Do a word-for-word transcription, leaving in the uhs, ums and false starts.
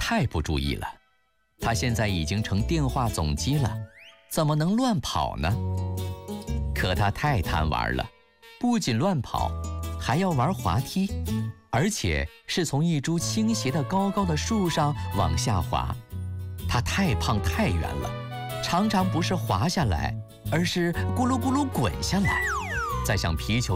太不注意了，他现在已经成电话总机了，怎么能乱跑呢？可他太贪玩了，不仅乱跑，还要玩滑梯，而且是从一株倾斜的高高的树上往下滑。他太胖太圆了，常常不是滑下来，而是咕噜咕噜滚下来，再像皮球